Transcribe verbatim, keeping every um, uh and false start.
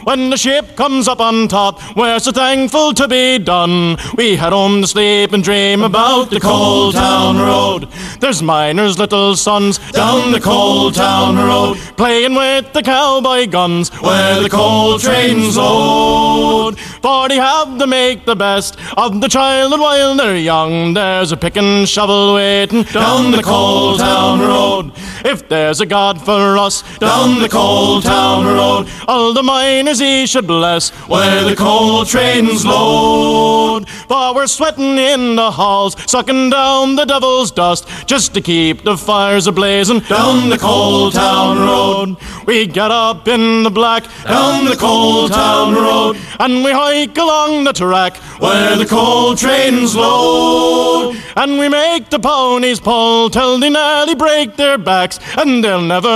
when the ship comes up on top, we're so thankful to be done. We head home to sleep and dream about the Coal Town Road. There's miners' little sons down the Coal Town Road, playing with the cowboy guns where the coal trains load. For they have to make the best of the childhood while they're young. There's a pick and shovel waiting down the Coal Town Road. If there's a God for us down the Coal Town Road, all the miners he should bless where the coal trains load. For we're sweating in the halls, sucking down the devil's dust, just to keep the fires a-blazing down the Coal Town Road. We get up in the black down the Coal Town Road, and we hike along the track where the coal trains load. And we make the ponies pull till they nearly break their backs, and they'll never